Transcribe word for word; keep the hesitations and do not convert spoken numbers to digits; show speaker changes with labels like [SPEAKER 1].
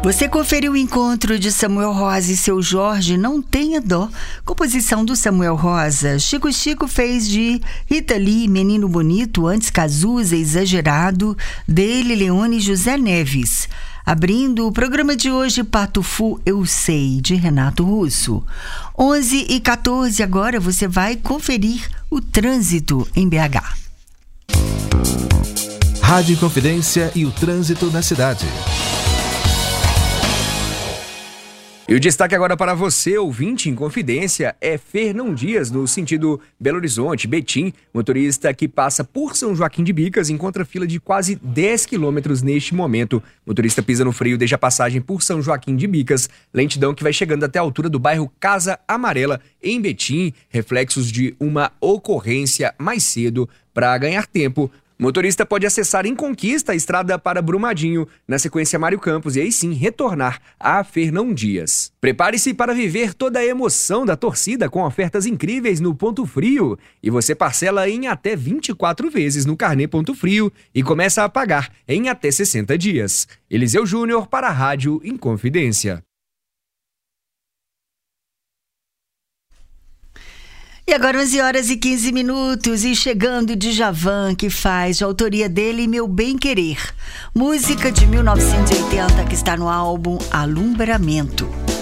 [SPEAKER 1] Você conferiu o encontro de Samuel Rosa e Seu Jorge, Não Tenha Dó. Composição do Samuel Rosa. Chico Chico fez de Rita Lee, Menino Bonito, antes Cazuza, Exagerado, dele Leone José Neves. Abrindo o programa de hoje, Patufu Eu Sei, de Renato Russo. onze e quatorze, agora você vai conferir o trânsito em B H.
[SPEAKER 2] Rádio Inconfidência e o trânsito na cidade.
[SPEAKER 3] E o destaque agora para você, ouvinte em Confidência, é Fernão Dias, no sentido Belo Horizonte, Betim. Motorista que passa por São Joaquim de Bicas encontra fila de quase dez quilômetros neste momento. Motorista pisa no freio desde a passagem por São Joaquim de Bicas. Lentidão que vai chegando até a altura do bairro Casa Amarela, em Betim. Reflexos de uma ocorrência mais cedo. Para ganhar tempo, motorista pode acessar em Conquista a estrada para Brumadinho, na sequência Mário Campos, e aí sim retornar a Fernão Dias. Prepare-se para viver toda a emoção da torcida com ofertas incríveis no Ponto Frio. E você parcela em até vinte e quatro vezes no Carnê Ponto Frio e começa a pagar em até sessenta dias. Eliseu Júnior para a Rádio Inconfidência.
[SPEAKER 1] E agora onze horas e quinze minutos e chegando Djavan, que faz de autoria dele Meu Bem Querer. Música de mil novecentos e oitenta que está no álbum Alumbramento.